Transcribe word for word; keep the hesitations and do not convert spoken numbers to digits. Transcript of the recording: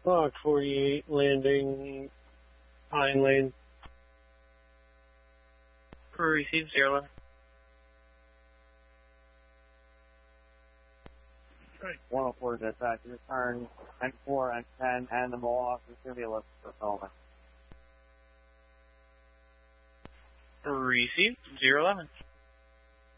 Fox forty-eight, landing Pine Lane. Receive zero eleven. one oh four dispatch, return N four, N ten, and the Mohawk is going to be listed for filming. Receive zero eleven.